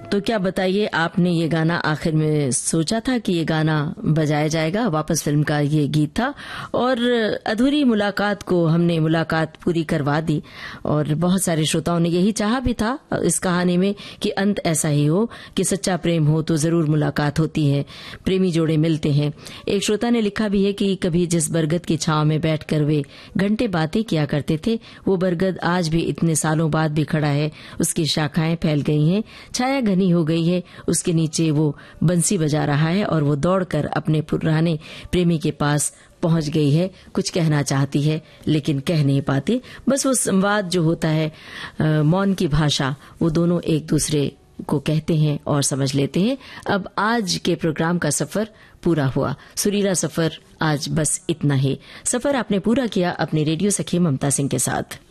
तो क्या बताइए, आपने ये गाना आखिर में सोचा था कि ये गाना बजाया जाएगा? वापस फिल्म का ये गीत था और अधूरी मुलाकात को हमने मुलाकात पूरी करवा दी और बहुत सारे श्रोताओं ने यही चाहा भी था इस कहानी में कि अंत ऐसा ही हो कि सच्चा प्रेम हो तो जरूर मुलाकात होती है, प्रेमी जोड़े मिलते हैं। एक श्रोता ने लिखा भी है कि कभी जिस बरगद की छांव में बैठकर वे घंटे बातें किया करते थे, वो बरगद आज भी इतने सालों बाद भी खड़ा है, उसकी शाखाएं फैल गई हैं, छाया घनी हो गई है, उसके नीचे वो बंसी बजा रहा है और वो दौड़कर अपने पुराने प्रेमी के पास पहुंच गई है। कुछ कहना चाहती है लेकिन कह नहीं पाती। बस वो संवाद जो होता है, मौन की भाषा, वो दोनों एक दूसरे को कहते हैं और समझ लेते हैं। अब आज के प्रोग्राम का सफर पूरा हुआ, सुरीला सफर आज बस इतना ही। सफर आपने पूरा किया अपने रेडियो सखी ममता सिंह के साथ।